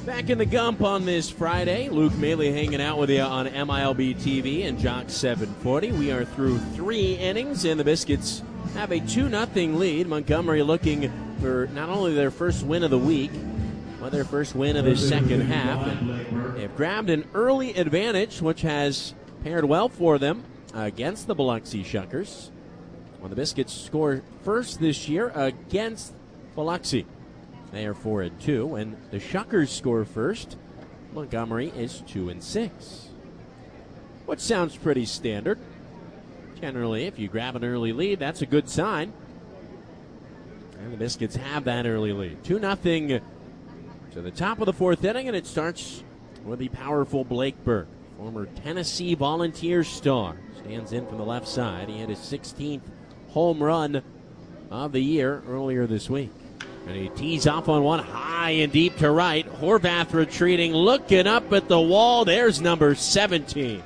Back in the Gump on this Friday. Luke Maley hanging out with you on MILB TV and Jock 740. We are through 3 innings, and the Biscuits have a 2-0 lead. Montgomery looking for not only their first win of the week, but their first win of the second half. And they've grabbed an early advantage, which has paired well for them against the Biloxi Shuckers. When the Biscuits score first this year against Biloxi, they are 4-2, and the Shuckers score first. Montgomery is 2-6, which sounds pretty standard. Generally, if you grab an early lead, that's a good sign. And the Biscuits have that early lead. 2-0 to the top of the 4th inning, and it starts with the powerful Blake Burke, former Tennessee Volunteer star. Stands in from the left side. He had his 16th home run of the year earlier this week. And he tees off on one high and deep to right. Horvath retreating, looking up at the wall. There's number 17.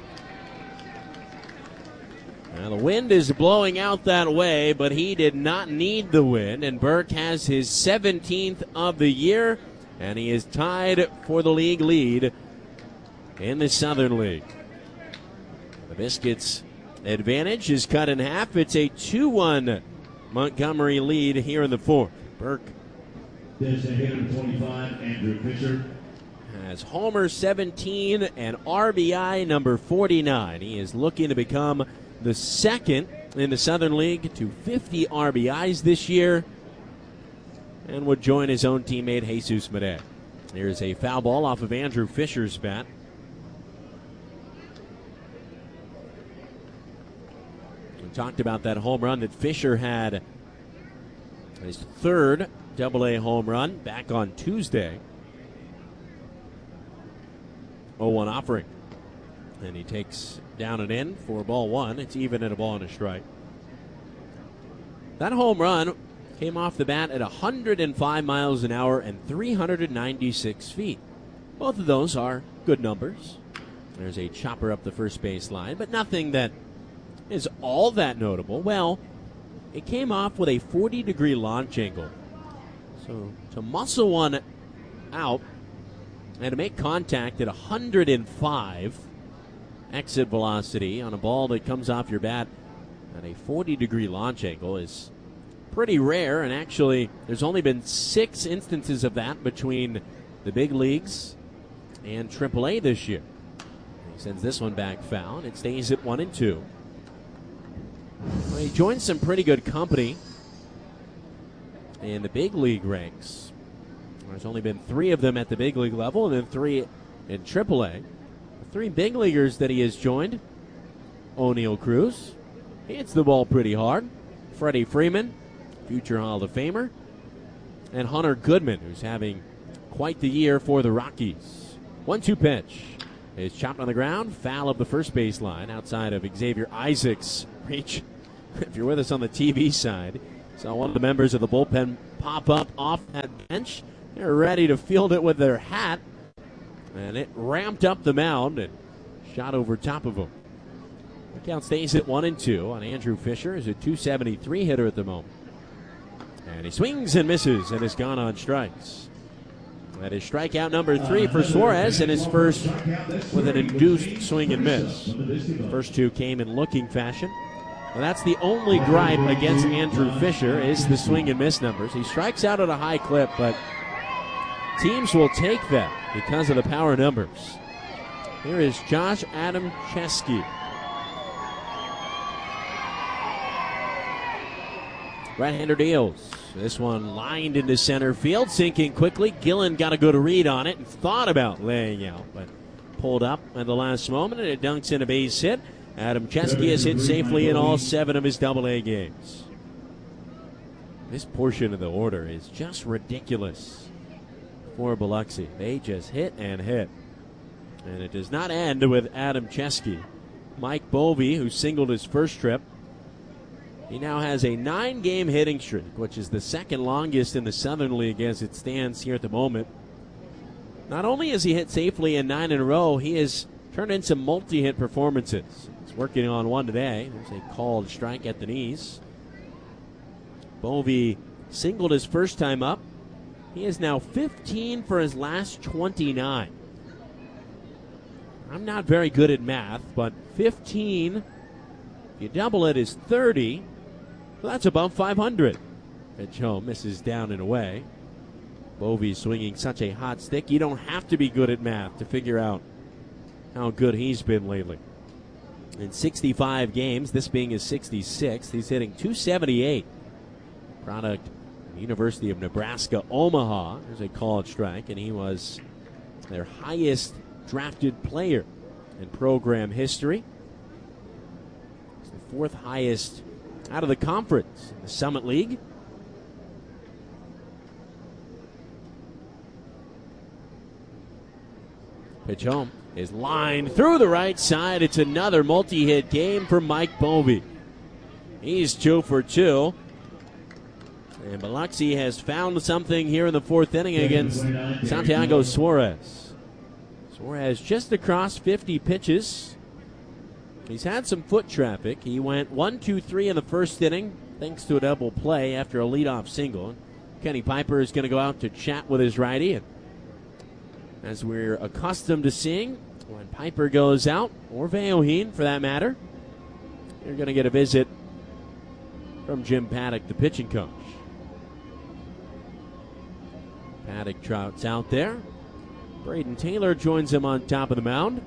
Now the wind is blowing out that way, but he did not need the wind. And Burke has his 17th of the year, and he is tied for the league lead in the Southern League. The Biscuits' advantage is cut in half. It's a 2-1 Montgomery lead here in the 4th. Burke Andrew Fisher has homer 17 and RBI number 49. He is looking to become the second in the Southern League to 50 RBIs this year and would join his own teammate Jesus Medea. Here's a foul ball off of Andrew Fisher's bat. We talked about that home run that Fisher had, his 3rd Double-A home run back on Tuesday. 0-1 offering. And he takes down and in for ball 1. It's even at a ball and a strike. That home run came off the bat at 105 miles an hour and 396 feet. Both of those are good numbers. There's a chopper up the first base line, but nothing that is all that notable. Well, it came off with a 40-degree launch angle. So to muscle one out and to make contact at 105 exit velocity on a ball that comes off your bat at a 40-degree launch angle is pretty rare. And actually, there's only been 6 instances of that between the big leagues and AAA this year. He sends this one back foul, and it stays at 1-2. Well, he joined some pretty good company in the big league ranks. There's only been 3 of them at the big league level and then 3 in AAA. The 3 big leaguers that he has joined: O'Neal Cruz, he hits the ball pretty hard; Freddie Freeman, future Hall of Famer; and Hunter Goodman, who's having quite the year for the Rockies. 1-2 pitch is chopped on the ground, foul of the first baseline outside of Xavier Isaacs' reach. If you're with us on the TV side, saw one of the members of the bullpen pop up off that bench. They're ready to field it with their hat, and it ramped up the mound and shot over top of him. The count stays at 1-2 on Andrew Fisher, who's a .273 hitter at the moment. And he swings and misses and is gone on strikes. That is strikeout number 3 for Suarez, and his first with an induced swing and miss. The first 2 came in looking fashion. Well, that's the only gripe against Andrew Fisher is the swing and miss numbers. He strikes out at a high clip, but teams will take that because of the power numbers. Here is Josh Adamczewski. Right-hander deals. This one lined into center field, sinking quickly. Gillen got a good read on it and thought about laying out, but pulled up at the last moment, and it dunks in a base hit. Adamczewski has hit safely in all 7 of his Double-A games. This portion of the order is just ridiculous for Biloxi. They just hit and hit. And it does not end with Adamczewski. Mike Bovee, who singled his first trip, he now has a 9-game hitting streak, which is the second longest in the Southern League as it stands here at the moment. Not only has he hit safely in 9 in a row, he has turned in some multi-hit performances. He's working on one today. There's a called strike at the knees. Bovee singled his first time up He is now 15 for his last 29. I'm not very good at math, but 15, if you double it, is 30. Well, that's above 500. Pitch home, misses down and away. Bovey swinging such a hot stick, you don't have to be good at math to figure out how good he's been lately. In 65 games, this being his 66th, he's hitting .278. Product of the University of Nebraska, Omaha. There's a college strike, and he was their highest drafted player in program history. It's the fourth highest out of the conference in the Summit League. Pitch home is lined through the right side. It's another multi-hit game for Mike Bovey. He's 2 for 2. And Biloxi has found something here in the fourth inning against Santiago Suarez. Suarez just across 50 pitches. He's had some foot traffic. He went 1-2-3 in the first inning thanks to a double play after a leadoff single. Kenny Piper is going to go out to chat with his righty. And as we're accustomed to seeing, when Piper goes out, or Veoheen for that matter, you're going to get a visit from Jim Paddock, the pitching coach. Paddock trots out there. Braden Taylor joins him on top of the mound.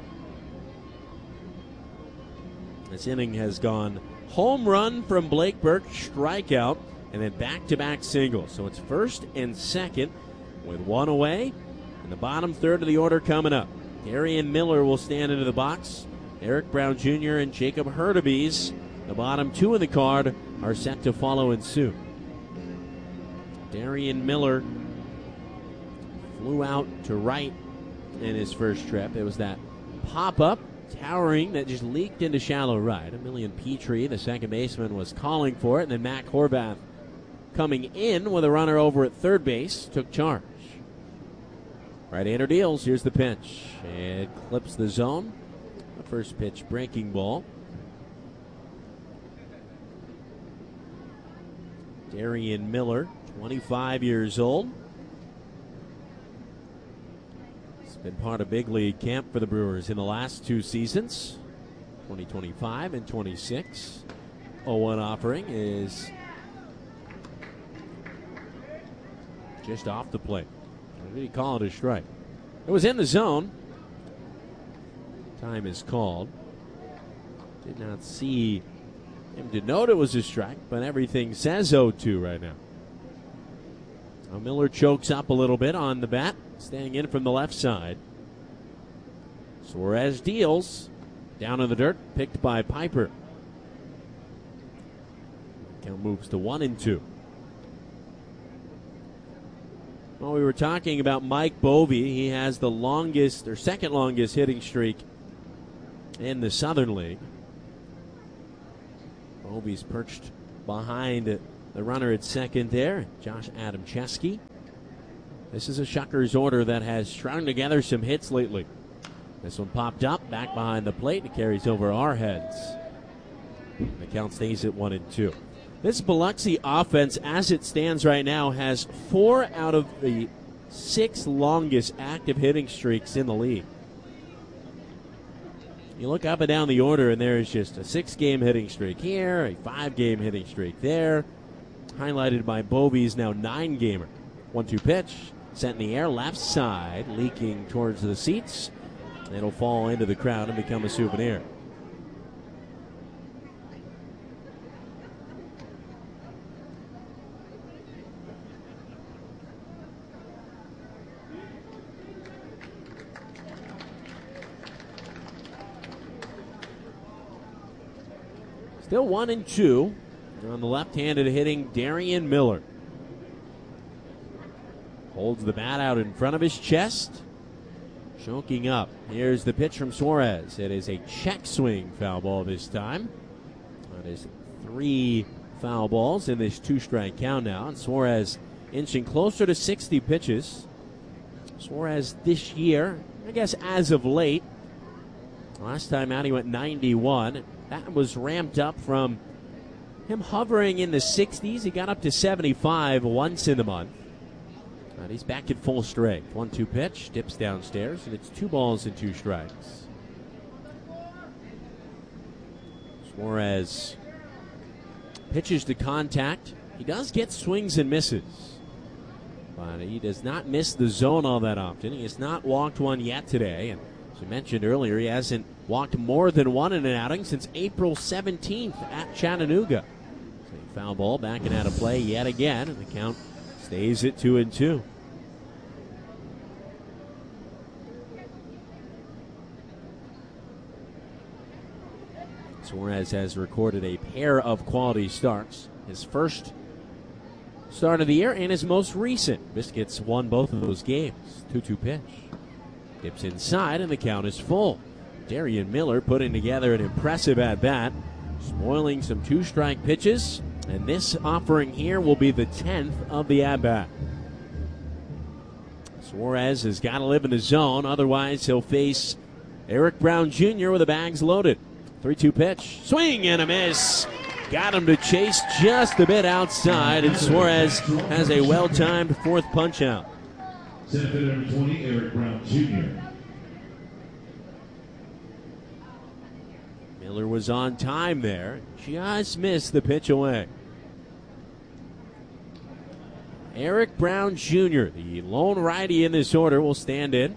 This inning has gone home run from Blake Burke, strikeout, and then back-to-back singles. So it's first and second with one away. In the bottom third of the order coming up, Darian Miller will stand into the box. Eric Brown Jr. and Jacob Hurtubise, the bottom two of the card, are set to follow in soon. Darian Miller flew out to right in his first trip. It was that pop-up, towering, that just leaked into shallow right. Emilian Petrie, the second baseman, was calling for it, and then Mac Horvath coming in with a runner over at third base, took charge. Right-hander deals. Here's the pitch. It clips the zone. The first pitch, breaking ball. Darian Miller, 25 years old. He's been part of big league camp for the Brewers in the last two seasons, 2025 and 26. 0-1 offering is just off the plate. Or did he call it a strike? It was in the zone. Time is called. Did not see him denote it was a strike, but everything says 0-2 right now. Now Miller chokes up a little bit on the bat, staying in from the left side. Suarez deals. Down in the dirt, picked by Piper. Count moves to 1-2. Well, we were talking about Mike Bovey. He has the longest, or second longest hitting streak in the Southern League. Bovey's perched behind the runner at second there, Josh Adamczewski. This is a Shuckers order that has strung together some hits lately. This one popped up, back behind the plate. It carries over our heads. The count stays at 1-2. This Biloxi offense, as it stands right now, has 4 out of the 6 longest active hitting streaks in the league. You look up and down the order, and there is just a 6-game hitting streak here, a 5-game hitting streak there, highlighted by Bovey's now 9-gamer. 1-2 pitch, sent in the air, left side, leaking towards the seats. It'll fall into the crowd and become a souvenir. Still 1-2 on the left-handed hitting Darian Miller. Holds the bat out in front of his chest. Choking up. Here's the pitch from Suarez. It is a check swing foul ball this time. That is 3 foul balls in this 2-strike count now. And Suarez inching closer to 60 pitches. Suarez this year, I guess as of late, last time out he went 91. That was ramped up from him hovering in the 60s. He got up to 75 once in the month. But he's back at full strength. 1-2 pitch, dips downstairs, and it's 2 balls and 2 strikes. Suarez pitches to contact. He does get swings and misses, but he does not miss the zone all that often. He has not walked one yet today, and as we mentioned earlier, he hasn't walked more than one in an outing since April 17th at Chattanooga. So foul ball back and out of play yet again, and the count stays at 2-2. Suarez has recorded a pair of quality starts. His first start of the year and his most recent. Biscuits won both of those games. 2-2 pitch. Dips inside and the count is full. Darian Miller putting together an impressive at-bat, spoiling some 2-strike pitches, and this offering here will be the 10th of the at-bat. Suarez has got to live in the zone, otherwise he'll face Eric Brown Jr. with the bags loaded. 3-2 pitch. Swing and a miss. Got him to chase just a bit outside, and Suarez has a well-timed 4th punch-out. Number 20, Eric Brown Jr. Miller was on time there. Just missed the pitch away. Eric Brown Jr., the lone righty in this order, will stand in.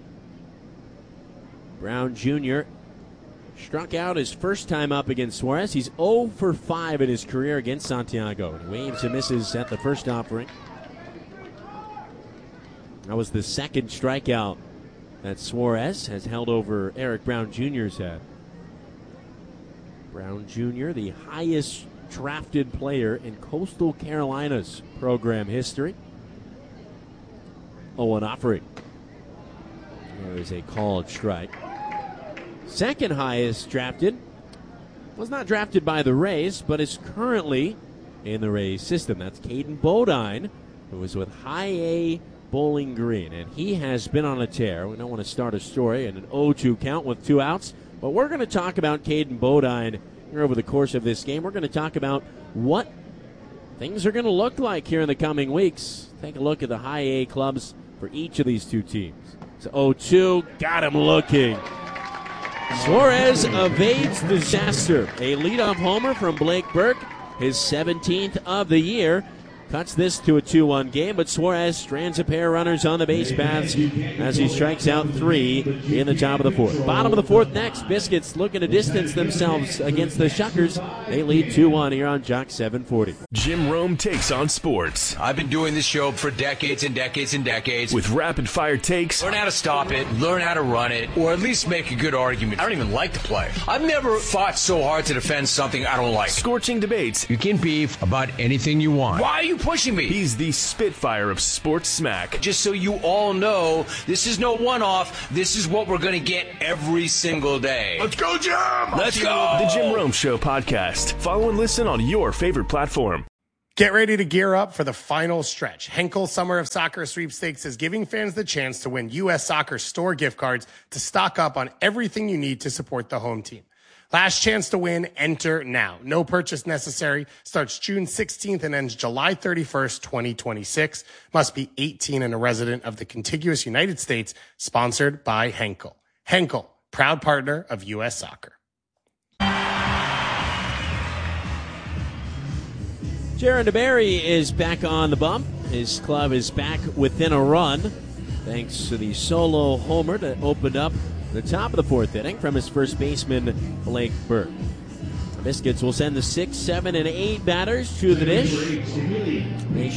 Brown Jr. struck out his first time up against Suarez. He's 0 for 5 in his career against Santiago. He waves and misses at the first offering. That was the second strikeout that Suarez has held over Eric Brown Jr.'s head. Brown Jr., the highest drafted player in Coastal Carolina's program history. 0-1 offering. There is a called strike. Second highest drafted was not drafted by the Rays, but is currently in the Rays system. That's Caden Bodine, who was with High A Bowling Green, and he has been on a tear. We don't want to start a story in an 0-2 count with 2 outs, but we're going to talk about Caden Bodine here over the course of this game. We're going to talk about what things are going to look like here in the coming weeks. Take a look at the High A clubs for each of these 2 teams. So 0-2, got him looking. Suarez evades disaster. A leadoff homer from Blake Burke, his 17th of the year. Cuts this to a 2-1 game, but Suarez strands a pair of runners on the base paths as he strikes out 3 in the top of the 4th. Bottom of the 4th next. Biscuits looking to distance themselves against the Shuckers. They lead 2-1 here on Jock 740. Jim Rome takes on sports. I've been doing this show for decades and decades and decades. With rapid-fire takes. Learn how to stop it, learn how to run it, or at least make a good argument. I don't even like the play. I've never fought so hard to defend something I don't like. Scorching debates. You can beef about anything you want. Why are you pushing me? He's the Spitfire of sports smack. Just so you all know, this is no one-off. This is what we're going to get every single day. Let's go, Jim! Let's go! The Jim Rome Show podcast. Follow and listen on your favorite platform. Get ready to gear up for the final stretch. Henkel Summer of Soccer Sweepstakes is giving fans the chance to win U.S. Soccer store gift cards to stock up on everything you need to support the home team. Last chance to win, enter now. No purchase necessary. Starts June 16th and ends July 31st, 2026. Must be 18 and a resident of the contiguous United States. Sponsored by Henkel. Henkel, proud partner of U.S. Soccer. Jaron DeBerry is back on the bump. His club is back within a run thanks to the solo homer that opened up the top of the 4th inning from his first baseman, Blake Burke. Biscuits will send the 6, 7, and 8 batters to the dish.